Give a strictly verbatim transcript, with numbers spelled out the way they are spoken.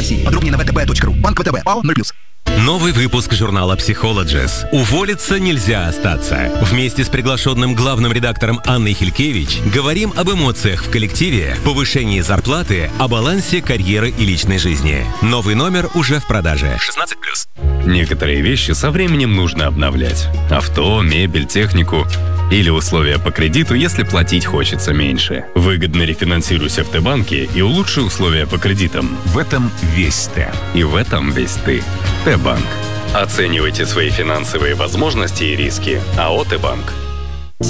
России. Подробнее на вэ тэ бэ точка ру. Банк вэ тэ бэ. ОАО ноль плюс. Новый выпуск журнала «Psychologist». Уволиться нельзя остаться. Вместе с приглашенным главным редактором Анной Хилькевич говорим об эмоциях в коллективе, повышении зарплаты, о балансе карьеры и личной жизни. Новый номер уже в продаже. шестнадцать плюс. Некоторые вещи со временем нужно обновлять. Авто, мебель, технику. Или условия по кредиту, если платить хочется меньше. Выгодно рефинансируйся в Т-банке и улучши условия по кредитам. В этом весь Т. И в этом весь ты. Т-банк. Оценивайте свои финансовые возможности и риски. АО «Т-банк».